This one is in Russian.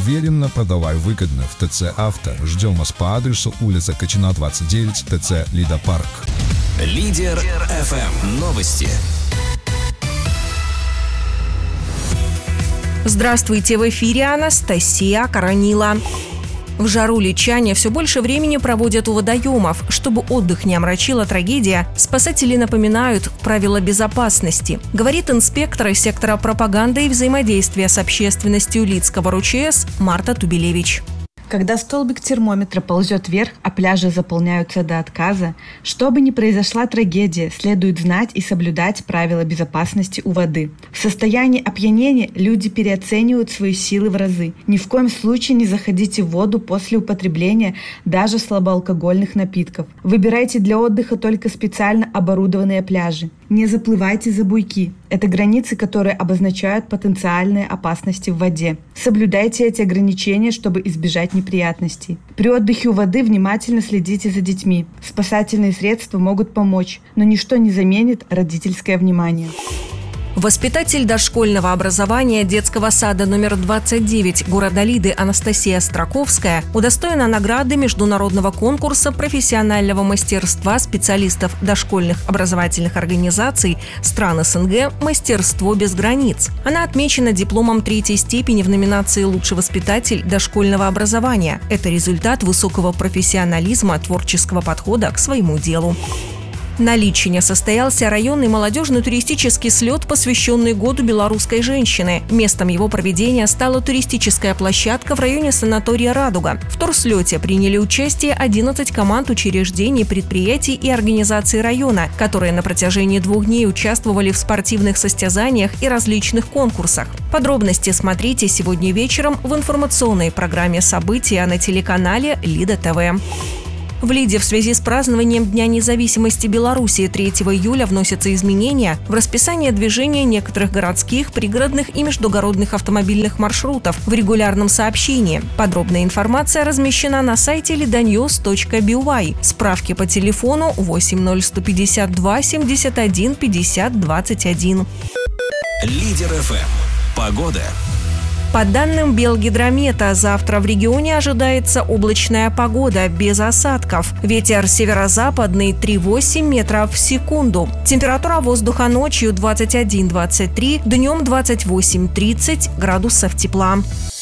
Уверенно, продавай выгодно в ТЦ «Авто». Ждем вас по адресу улица Качина, 29, ТЦ «Лидопарк». Лидер ФМ. Новости. Здравствуйте, в эфире Анастасия Коронила. В жару личане все больше времени проводят у водоемов. Чтобы отдых не омрачила трагедия, спасатели напоминают правила безопасности, говорит инспектор из сектора пропаганды и взаимодействия с общественностью Лидского РУЧС Марта Тубелевич. Когда столбик термометра ползет вверх, а пляжи заполняются до отказа, чтобы не произошла трагедия, следует знать и соблюдать правила безопасности у воды. В состоянии опьянения люди переоценивают свои силы в разы. Ни в коем случае не заходите в воду после употребления даже слабоалкогольных напитков. Выбирайте для отдыха только специально оборудованные пляжи. Не заплывайте за буйки. Это границы, которые обозначают потенциальные опасности в воде. Соблюдайте эти ограничения, чтобы избежать неприятностей. При отдыхе у воды внимательно следите за детьми. Спасательные средства могут помочь, но ничто не заменит родительское внимание. Воспитатель дошкольного образования детского сада номер 29 города Лиды Анастасия Строковская удостоена награды международного конкурса профессионального мастерства специалистов дошкольных образовательных организаций стран СНГ «Мастерство без границ». Она отмечена дипломом 3-й степени в номинации «Лучший воспитатель дошкольного образования». Это результат высокого профессионализма, творческого подхода к своему делу. На Личине состоялся районный молодежный туристический слет, посвященный Году белорусской женщины. Местом его проведения стала туристическая площадка в районе санатория «Радуга». В турслете приняли участие 11 команд учреждений, предприятий и организаций района, которые на протяжении 2 дней участвовали в спортивных состязаниях и различных конкурсах. Подробности смотрите сегодня вечером в информационной программе «События» на телеканале Лида ТВ. В Лиде в связи с празднованием Дня независимости Белоруссии 3 июля вносятся изменения в расписание движения некоторых городских, пригородных и междугородных автомобильных маршрутов в регулярном сообщении. Подробная информация размещена на сайте lidanews.by. Справки по телефону 80152 71 50 21. Лидер ФМ. Погода. По данным Белгидромета, завтра в регионе ожидается облачная погода без осадков. Ветер северо-западный 3,8 метров в секунду. Температура воздуха ночью 21-23, днем 28-30 градусов тепла.